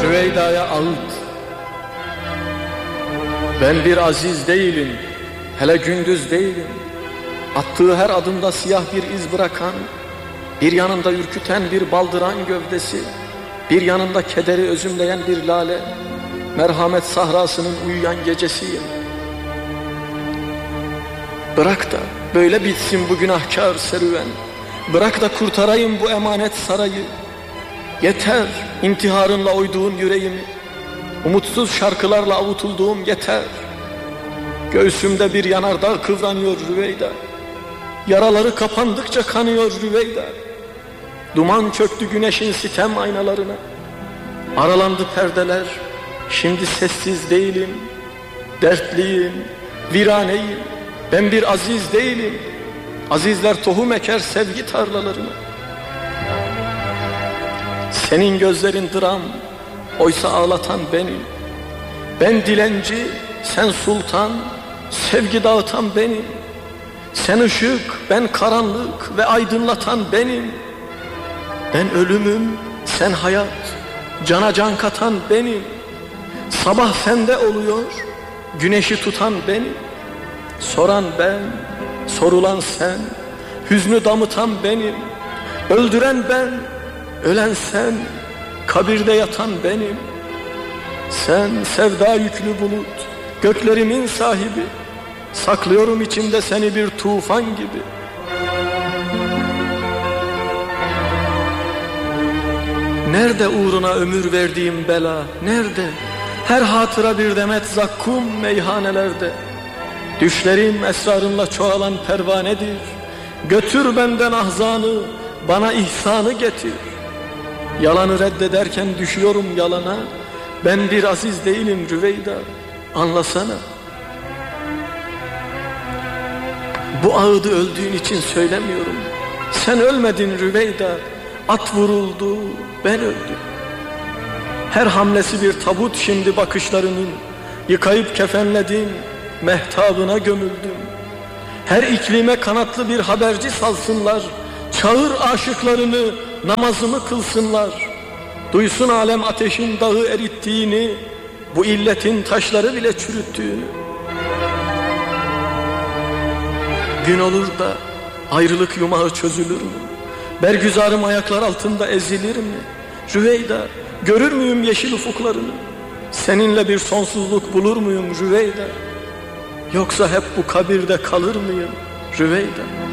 Rüveyda'ya ağıt. Ben bir aziz değilim, hele gündüz değilim. Attığı her adımda siyah bir iz bırakan, bir yanında ürküten bir baldıran gövdesi, bir yanında kederi özümleyen bir lale, merhamet sahrasının uyuyan gecesiyim. Bırak da böyle bitsin bu günahkar serüven, bırak da kurtarayım bu emanet sarayı. Yeter intiharınla oyduğun yüreğimi, umutsuz şarkılarla avutulduğum yeter. Göğsümde bir yanardağ kıvranıyor Rüveyda, yaraları kapandıkça kanıyor Rüveyda. Duman çöktü güneşin sitem aynalarına, aralandı perdeler, şimdi sessiz değilim. Dertliyim, viraneyim, ben bir aziz değilim. Azizler tohum eker sevgi tarlalarına. Senin gözlerin dram, oysa ağlatan benim. Ben dilenci, sen sultan, sevgi dağıtan benim. Sen ışık, ben karanlık ve aydınlatan benim. Ben ölümüm, sen hayat, cana can katan benim. Sabah sende oluyor, güneşi tutan benim. Soran ben, sorulan sen, hüznü damıtan benim. Öldüren ben, ölen sen, kabirde yatan benim. Sen sevda yüklü bulut, göklerimin sahibi. Saklıyorum içimde seni bir tufan gibi. Nerede uğruna ömür verdiğim bela, nerede? Her hatıra bir demet zakkum meyhanelerde. Düşlerim esrarınla çoğalan pervanedir. Götür benden ahzanı, bana ihsanı getir. Yalanı reddederken düşüyorum yalana. Ben bir aziz değilim Rüveyda, anlasana. Bu ağıdı öldüğün için söylemiyorum. Sen ölmedin Rüveyda, at vuruldu, ben öldüm. Her hamlesi bir tabut şimdi bakışlarının. Yıkayıp kefenledim, mehtabına gömüldüm. Her iklime kanatlı bir haberci salsınlar. Çağır aşıklarını, namazımı kılsınlar. Duysun alem ateşin dağı erittiğini, bu illetin taşları bile çürüttüğünü. Gün olur da ayrılık yumağı çözülür mü? Bergüzarım ayaklar altında ezilir mi? Rüveyda, görür müyüm yeşil ufuklarını? Seninle bir sonsuzluk bulur muyum Rüveyda? Yoksa hep bu kabirde kalır mıyım Rüveyda?